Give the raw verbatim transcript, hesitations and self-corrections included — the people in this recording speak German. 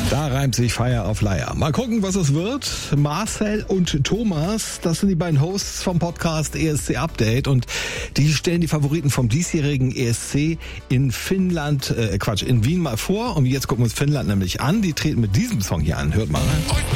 Da reimt sich Feier auf Leier. Mal gucken, was es wird. Marcel und Thomas, das sind die beiden Hosts vom Podcast E S C Update und die stellen die Favoriten vom diesjährigen E S C in Finnland, äh, Quatsch, in Wien mal vor. Und jetzt gucken wir uns Finnland nämlich an. Die treten mit diesem Song hier an. Hört mal.